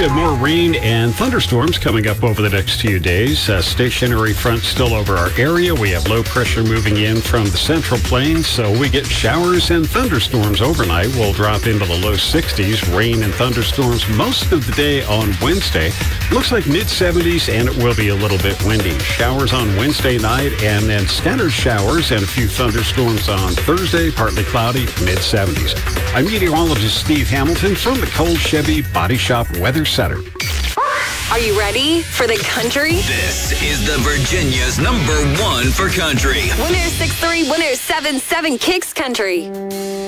We have more rain and thunderstorms coming up over the next few days. Stationary front still over our area. We have low pressure moving in from the central plains, so we get showers and thunderstorms overnight. We'll drop into the low 60s. Rain and thunderstorms most of the day on Wednesday. Looks like mid-70s, and it will be a little bit windy. Showers on Wednesday night, and then scattered showers and a few thunderstorms on Thursday. Partly cloudy, mid-70s. I'm meteorologist Steve Hamilton from the Cole Chevy Body Shop Weather Center. Are you ready for the country? This is the Virginia's #1 for country. Winner 6-3, winner 7-7 Kicks Country.